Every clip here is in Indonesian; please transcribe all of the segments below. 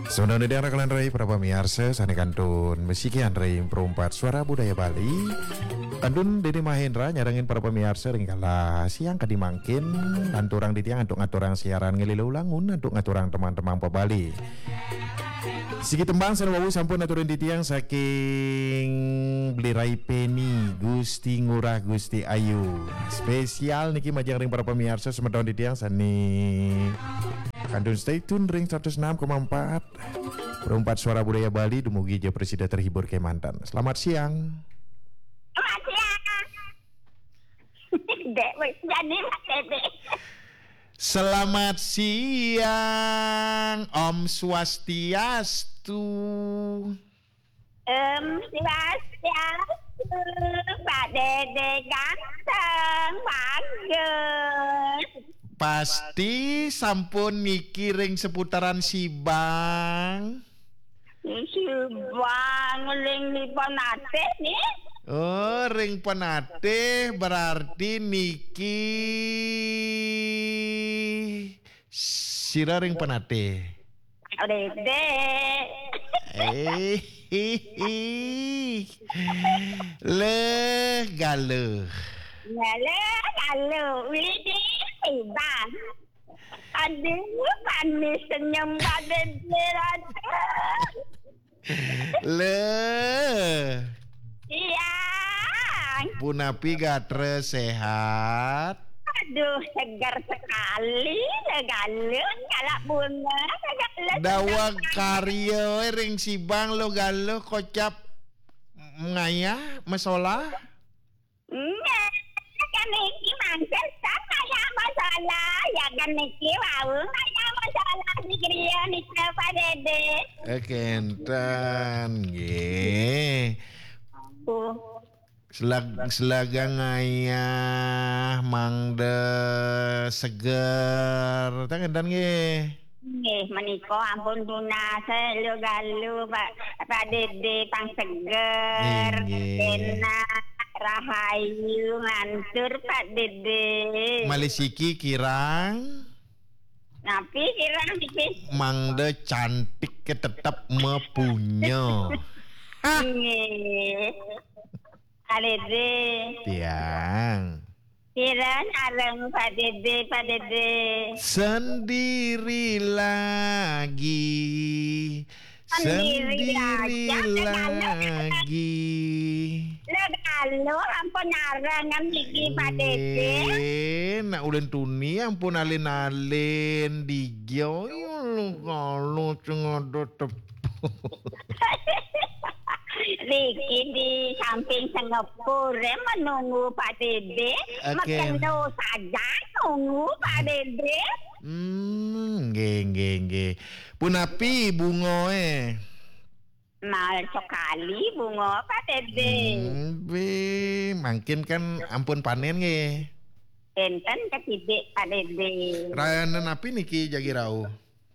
Saudara di arah rai para pemirsa sani kantun mesikian rai perumpat suara budaya Bali. Kantun Dede Mahendra nyarangin para pemirsa ringkala siang kadimangkin anturang di tiang untuk ngaturang siaran ngelilu langun untuk ngaturang teman-teman po Bali. Sigi tembang sarwawu sampun aturin di tiang saking beli rai peni Gusti Ngurah Gusti Ayu. Spesial niki majang ring para pemirsa semeton di tiang sani kandun stay tune ring 106,4 perumpat suara budaya Bali dumugi je presiden terhibur ke mantan. Selamat siang. Selamat siang. Dek, jadi Dek. Selamat siang, Om Swastiastu. Swastiastu, Pak Dede ganteng, bagus. Pasti sampun mikiring seputaran Sibang. Sibang ling liponate nih. Oh, ring penate berarti niki sira ring penate. Dede. Le galuh. Kalau ini Sibang. Aduh, panis senyum badan Le. Iya. Punapi gatre sehat. Aduh, segar sekali, galuk, galak bunga, galak. Dawag karyo ring Sibang lo galuh kocap ngaya masalah. Enggak, kan Niki mangkel saya masalah, ya kan Niki mau saya masalah di kriya nih Pak Dede. Kenten nggih. Selagang ngayah mangde seger tangan nggih. Nggih menika ampun punah selu galu Pak Dede pang seger. Enak rahayu ngantur Pak Dede. Malisiki kirang. Napi kirang iki. Mangde cantik ke tetap mepunya. Nggih. Dede. Tiang. Kirang areng Pak Dede, Pak Dede. Sendiri lagi. Sendiri lagi. Lo ampun arangan iki Pak Dede. Nak ulen tuni ampun alin-alin dijo lu kalau cengodo tepuk. Riki di samping Singapura menunggu Pak Dede. Makan saja nunggu Pak Dede. Nggih. Punapi bungoe. Mal sekali bunga Pak Dede. Mungkin kan ampun panen nggih. Enten ketidik Pak Dede. Rayanan api niki jagi rau.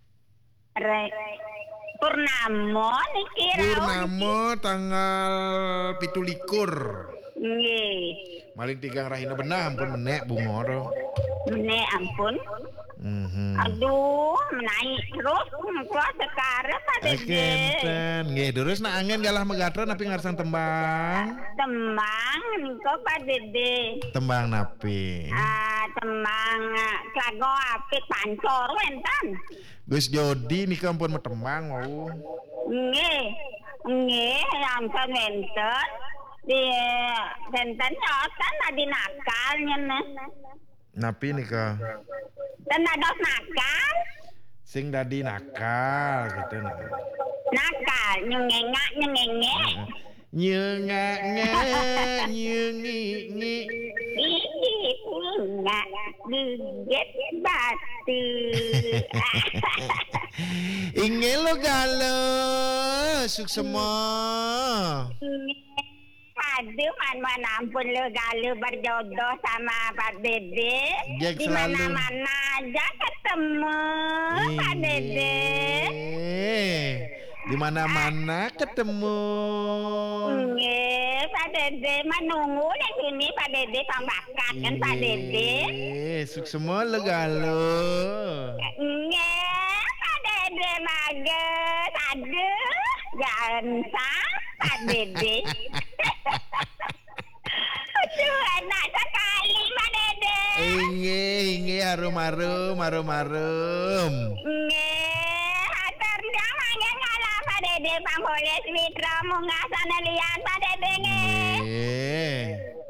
Purnamo niki rau. Purnamo tanggal 17. Nggih. Maling tigang rahina benah ampun menek bunga ro. Menek ampun. Aduh, naik terus kuat sekarang Pak Dede. Kenten, nggih terus nak angin galah megatron napi ngarsang tembang. Tembang niko Pak Dede. Tembang napi. Tembang klago apik pancor enten. Gus Jodi nika ampun metembang mau. Nggih, ampun enten. Di enten nyotan adi nakal nyene. Napi nika. Dan ada nakal. Sing dadi nakal gitu nah. Nakal nyengengak. Nyengi. Enggak geget batu. Ingin lo galo suksema. Aduh, man ampun lo galuh berjodoh sama Pak Dede. Di mana-mana aja ketemu Pak Dede. Di mana-mana ketemu. Nggih, Pak Dede menunggu di sini Pak Dede pambakat kan Pak Dede. Suksema lo galuh. Nggih, Pak Dede bagus Aduh, ganteng Pak Dede. Aduh, enak sekali Pak Dede. Inge harum. Nggih, hatur mangke ngalah Pak Dede Pamboles Mitra munggah sana liyan Pak Dede nggih. Nggih.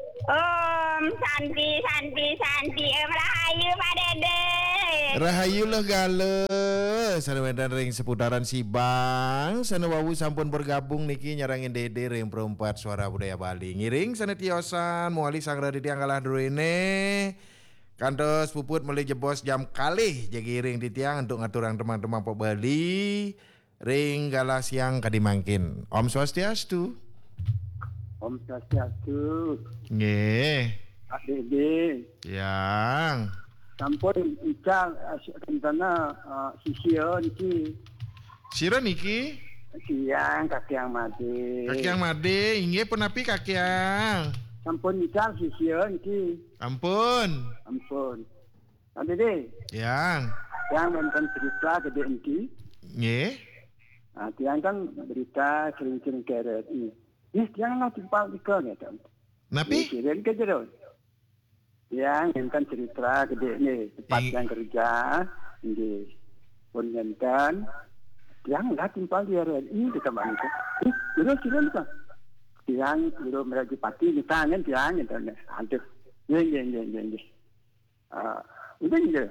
Santi Rahayu Pak Dede. Rahayu loh gale. Sanewendan ring seputaran Sibang. Sanewawu sampun bergabung niki nyarangin Dede ring perempat suara budaya Bali. Ngiring sanetiosan muali sang raditya kalah durene. Kantos puput mulai jebos jam kalih jadi ring ditiang untuk ngaturang teman-teman Pok Bali. Ring galah siang kadimangkin. Om Swastiastu. Om Swastiastu. Nggih. Pak Dede. Yang. Sampun ical rencana sisio niki. Sira niki? Siang Kakiang Made. Kakiang Made, inggih punapi Kakiang. Sampun ical sisio niki. Ampun. Pak Dede. Yang. Yang nonton cerita gede niki. Nggih. Nah, tiang kan berita sering-sering keret ini. Tiang lah timpal ika nih kan. Napi? Kirim ke jero. Tiang nonton cerita gede nih tempat yang kerja di pun nonton. Tiang lah timpal di RRI di tempat itu. Kirim kan. Tiang belum mereka pati di tangan tiang nonton. Aduh, ye. Udah gitu.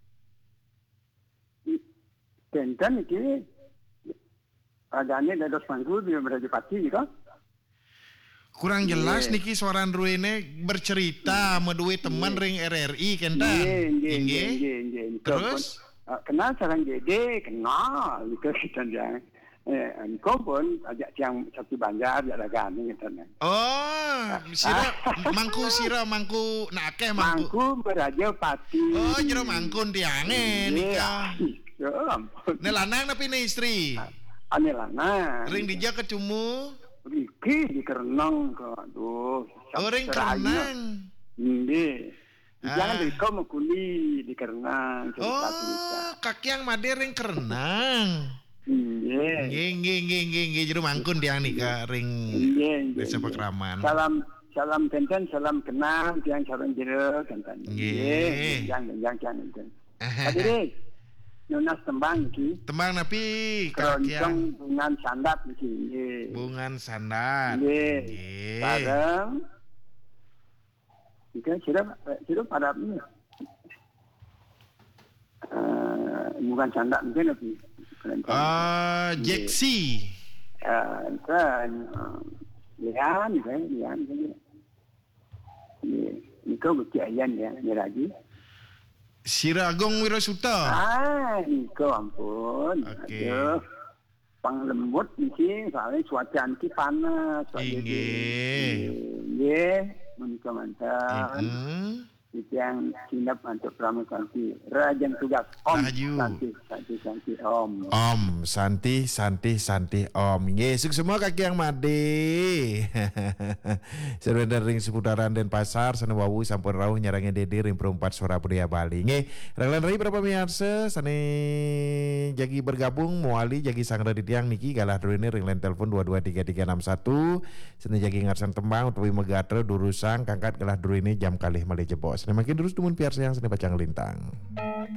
Tenten ini. Adanya ada panggung di Merajapati gitu. Kurang jelas niki suaran ruene bercerita medue teman ring RRI kenta. Nggih. Terus kenal sareng Dede, kenal gitu kita jangan. Engkau pun ajak tiang satu Banjar ada gani gitu. Oh, sira mangku nakeh mangku Merajapati. Oh, jero mangkun tiange nikah. Ya ampun. Ne lanang tapi ne istri. Ane lana. Ring dija kecumu. Riki di Kerenang ke aduh. Ring Kerenang. Nggih. Jangan dari kau mengkuli di Kerenang. Oh, Kakiang Made ring Kerenang. Nggih. Jero mangkun tiang nikah ring Desa Pakraman. Salam kenten, salam kenal, tiang sareng jero kenten. Nggih. Jangan. Hadirin. Nunas tembang iki. Tembang napi Kakiang bungan sandat iki. Bungan sandat. Nggih. Bareng. Iki sira pada ini. Bungan sandat mungkin napi. Jeksi. Kan lian. Ini kau berjayan ya, ni lagi. Siragong Wirasuta. Niko ampun. Okay. Aduh. Panglembut iki soalnya cuaca anti panas. Nggih, menika mantap. Yang sinap untuk pramukanti Rajan tugas Om Santi Om. Om Santi Om. Ngesuk semua Kakiang Made. Sebentar ring seputaran Denpasar Sanewawu sampun rawuh nyarangin Dede ring perempat suara budaya Bali. Nge raglan rai berapa miarse sane jagi bergabung muali jagi sang raditiang niki galah durene ring line telepon 223361 sane jagi ngarsan tembang utawi megatre durusang kangkat galah durene jam kalih male jebos. Makin terus tumun piar sayang seni pacang lintang.